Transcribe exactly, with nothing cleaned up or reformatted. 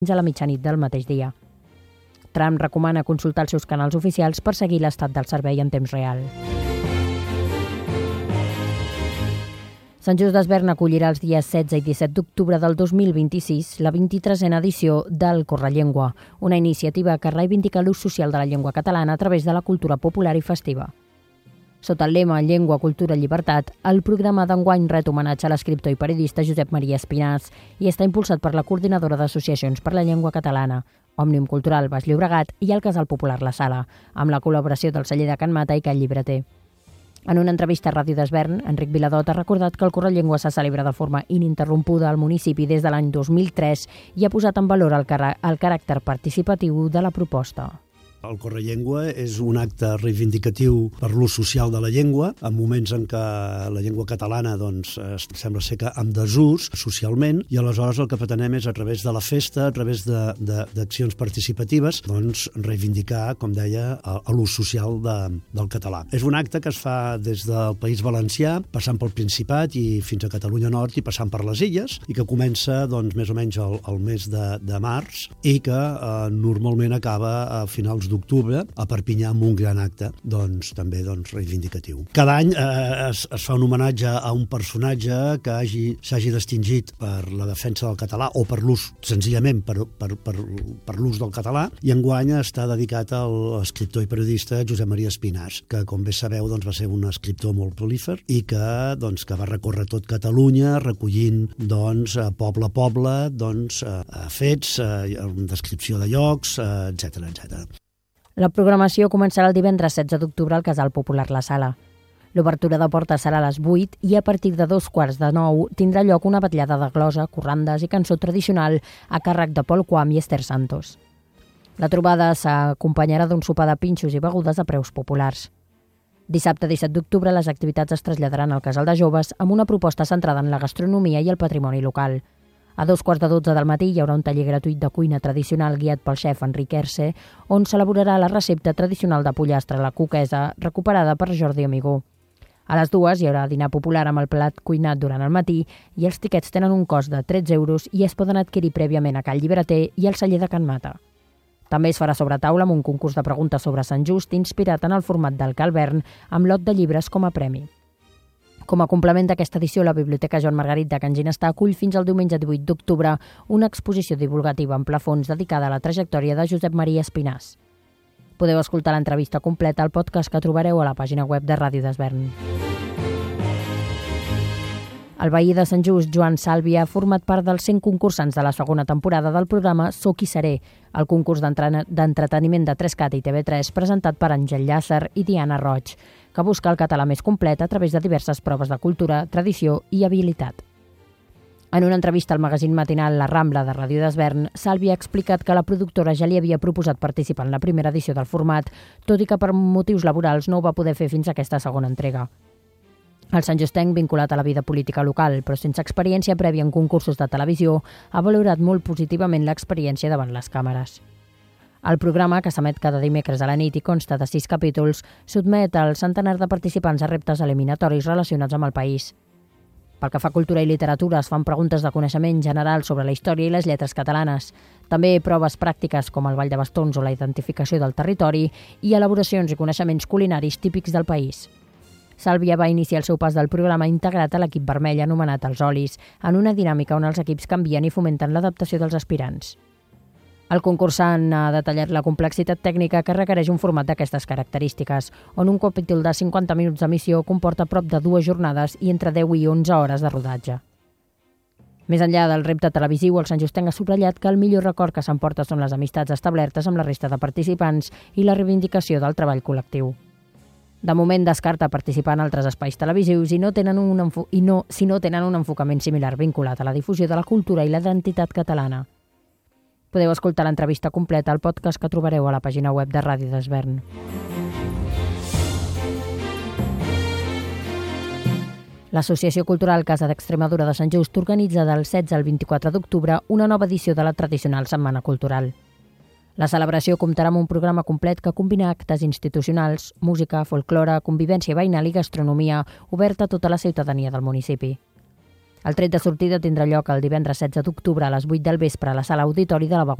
a la mitjanit del mateix dia. Tram recomana consultar els seus canals oficials per seguir l'estat del servei en temps real. Sant Just Desvern acollirà els dies setze i disset d'octubre del dos mil vint-i-sis la vint-i-tresena edició del Correllengua, una iniciativa que reivindica l'ús social de la llengua catalana a través de la cultura popular i festiva. Sota el lema Llengua, Cultura, Llibertat, el programa d'enguany ret homenatge a l'escriptor i periodista Josep Maria Espinàs i està impulsat per la Coordinadora d'Associacions per la Llengua Catalana, Òmnium Cultural Baix Llobregat i el Casal Popular La Sala, amb la col·laboració del celler de Can Mata i Can Llibreter. En una entrevista a Ràdio Desvern, Enric Viladot ha recordat que el Correllengua se celebra de forma ininterrompuda al municipi des de l'any dos mil tres i ha posat en valor el, car el caràcter participatiu de la proposta. El Correllengua és un acte reivindicatiu per l'ús social de la llengua, en moments en què la llengua catalana doncs, sembla ser que en desús socialment, i aleshores el que pretenem és a través de la festa, a través d'accions participatives, doncs, reivindicar, com deia, l'ús social de, del català. És un acte que es fa des del País Valencià, passant pel Principat i fins a Catalunya Nord i passant per les Illes, i que comença doncs, més o menys al, al mes de, de març i que eh, normalment acaba a finals d'octubre a Perpinyà amb un gran acte doncs, també doncs, reivindicatiu. Cada any eh, es, es fa un homenatge a un personatge que s'hagi distingit per la defensa del català o per l'ús, senzillament per, per, per, per l'ús del català, i enguany està dedicat a l'escriptor i periodista Josep Maria Espinàs, que com bé sabeu doncs, va ser un escriptor molt prolífer i que, doncs, que va recórrer tot Catalunya recollint doncs, poble a poble doncs, fets, descripció de llocs, etcètera etcètera. La programació començarà el divendres setze d'octubre al Casal Popular La Sala. L'obertura de portes serà a les vuit i a partir de dos quarts de nou tindrà lloc una vetllada de glosa, corrandes i cançó tradicional a càrrec de Pol Quam i Esther Santos. La trobada s'acompanyarà d'un sopar de pinxos i begudes a preus populars. Dissabte disset d'octubre les activitats es traslladaran al Casal de Joves amb una proposta centrada en la gastronomia i el patrimoni local. A dos quarts de dotze del matí hi haurà un taller gratuït de cuina tradicional guiat pel xef Enric Erce, on s'elaborarà la recepta tradicional de pollastre a la coquesa recuperada per Jordi Amigó. A les dues hi haurà dinar popular amb el plat cuinat durant el matí i els tiquets tenen un cost de tretze euros i es poden adquirir prèviament a Can Llibreter i al celler de Can Mata. També es farà sobretaula amb un concurs de preguntes sobre Sant Just inspirat en el format del Calvern amb lot de llibres com a premi. Com a complement d'aquesta edició, la Biblioteca Joan Margarit de Can Ginestà acull fins al diumenge divuit d'octubre una exposició divulgativa en plafons dedicada a la trajectòria de Josep Maria Espinàs. Podeu escoltar l'entrevista completa al podcast que trobareu a la pàgina web de Ràdio Desvern. El veí de Sant Just, Joan Sàlvia, ha format part dels cent concursants de la segona temporada del programa Soc qui seré, el concurs d'entreteniment de tres cat i T V tres presentat per Àngel Llàcer i Diana Roig, que busca el català més complet a través de diverses proves de cultura, tradició i habilitat. En una entrevista al magazín matinal La Rambla de Ràdio Desvern, Sàlvia ha explicat que la productora ja li havia proposat participar en la primera edició del format, tot i que per motius laborals no ho va poder fer fins a aquesta segona entrega. El santjustenc, vinculat a la vida política local, però sense experiència prèvia en concursos de televisió, ha valorat molt positivament l'experiència davant les càmeres. El programa, que s'emet cada dimecres a la nit i consta de sis capítols, sotmet al centenar de participants a reptes eliminatoris relacionats amb el país. Pel que fa a cultura i literatura, es fan preguntes de coneixement general sobre la història i les lletres catalanes. També proves pràctiques com el ball de bastons o la identificació del territori i elaboracions i coneixements culinaris típics del país. Sàlvia va iniciar el seu pas del programa integrat a l'equip vermell anomenat Els Olis, en una dinàmica on els equips canvien i fomenten l'adaptació dels aspirants. El concursant ha detallat la complexitat tècnica que requereix un format d'aquestes característiques, on un capítol de cinquanta minuts d'emissió comporta prop de dues jornades i entre deu i onze hores de rodatge. Més enllà del repte televisiu, el santjustenc ha subratllat que el millor record que s'emporta són les amistats establertes amb la resta de participants i la reivindicació del treball col·lectiu. De moment descarta participar en altres espais televisius i no tenen un enfo- i no, si no tenen un enfocament similar vinculat a la difusió de la cultura i la identitat catalana. Podeu escoltar l'entrevista completa al podcast que trobareu a la pàgina web de Ràdio Desvern. L'Associació Cultural Casa d'Extremadura de Sant Just organitza del setze al vint-i-quatre d'octubre una nova edició de la tradicional Setmana Cultural. La celebració comptarà amb un programa complet que combina actes institucionals, música, folklore, convivència veïnal i gastronomia, oberta a tota la ciutadania del municipi. El tret de sortida tindrà lloc el divendres setze d'octubre a les vuit del vespre a la sala auditori de la